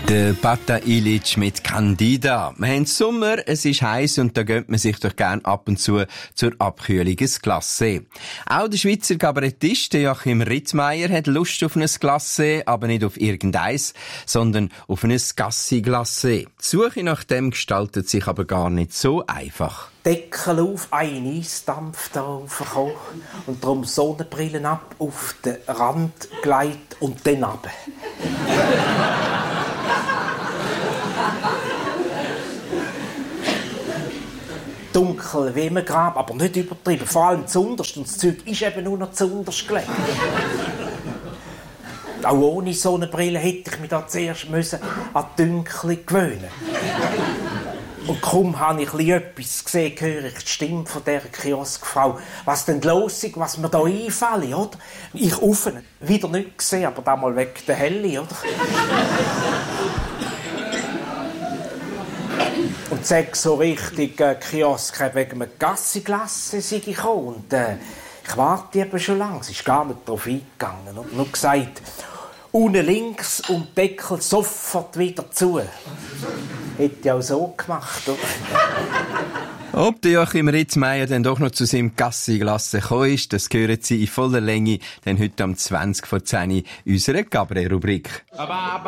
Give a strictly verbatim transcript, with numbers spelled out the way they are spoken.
Der Pata Illich mit Candida. Wir haben Sommer, es ist heiß und da gönnt man sich doch gern ab und zu zur Abkühlung ein Glacé. Auch der Schweizer Kabarettist Joachim Rittmeier hat Lust auf ein Glacé, aber nicht auf irgendeins, sondern auf ein Gassi-Glacé. Die Suche nach dem gestaltet sich aber gar nicht so einfach. Deckel auf, ein Eisdampf da raufgekommen und darum Sonnenbrillen ab, auf den Rand gelegt und dann runter. Dunkel wie im Grab, aber nicht übertrieben. Vor allem zuunterst. Und das Zeug ist eben nur noch zuunterst gelegen. Auch ohne Sonnenbrille hätte ich mich da zuerst müssen an die Dunkel gewöhnen. Und kaum habe ich etwas gesehen, höre ich die Stimme von dieser Kioskfrau. Was denn los ist, was mir da einfällt, oder? Ich offen, wieder nicht gesehen, aber damals wegen der Helle, oder? Und sag so richtig, äh, Kiosk wegen einem Gassi-Glasse sei ich gekommen. Und äh, ich warte eben schon lange, es ist gar nicht darauf eingegangen. Und nur gesagt, unten links und Deckel sofort wieder zu. Hätte ich auch so gemacht, oder? Ob der Joachim Rittmeier dann doch noch zu seinem Gassi-Glasse gekommen ist, das hören Sie in voller Länge dann heute am zwanzig vor zehn unserer Cabaret-Rubrik.